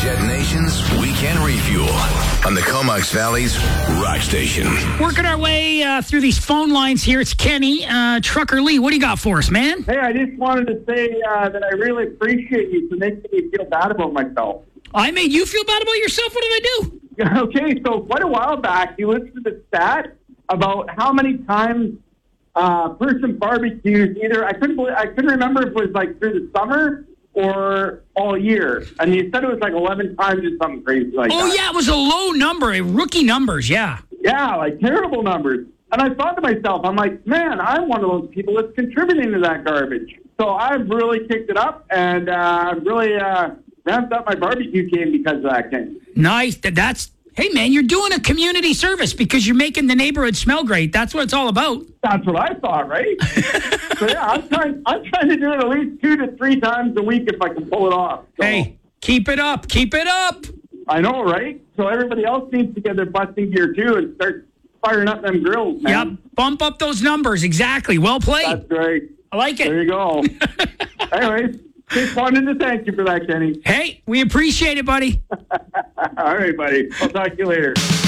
Jet Nation's Weekend Refuel on the Comox Valley's Rock Station. Working our way through these phone lines here. It's Kenny. Trucker Lee, what do you got for us, man? Hey, I just wanted to say that I really appreciate you for making me feel bad about myself. I made you feel bad about yourself? What did I do? Okay, so quite a while back, you listened to the stat about how many times person barbecues. Either I couldn't remember if it was like through the summer or all year, and you said it was like 11 times or something crazy like that. Oh yeah, it was a low number, rookie numbers. Yeah, like terrible numbers. And I thought to myself, I'm like, man, I'm one of those people that's contributing to that garbage. So I've really kicked it up, and really ramped up my barbecue game because of that thing. Nice. Hey, man, you're doing a community service because you're making the neighborhood smell great. That's what it's all about. That's what I thought, right? So, yeah, I'm trying to do it at least 2 to 3 times a week if I can pull it off. So, hey, keep it up. Keep it up. I know, right? So everybody else needs to get their busting gear, too, and start firing up them grills, man. Yep, bump up those numbers. Exactly. Well played. That's great. I like it. There you go. Anyways, just wanted to thank you for that, Kenny. Hey, we appreciate it, buddy. All right, buddy. I'll talk to you later.